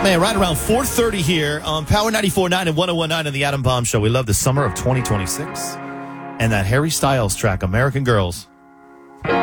Man, right around 4:30 here on Power 94.9 and 101.9 on the Adam Bomb Show. We love the summer of 2026 and that Harry Styles track, American Girls.